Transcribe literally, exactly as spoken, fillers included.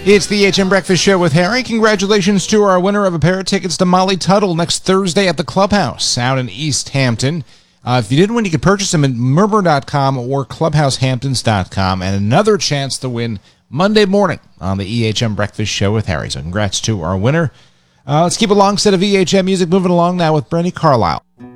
It's the E H M Breakfast Show with Harry. Congratulations to our winner of a pair of tickets to Molly Tuttle next Thursday at the Clubhouse out in East Hampton. Uh, if you didn't win, you could purchase them at murmur dot com or clubhouse hamptons dot com, and another chance to win Monday morning on the E H M Breakfast Show with Harry. So congrats to our winner. Uh, let's keep a long set of E H M music moving along now with Brandi Carlile.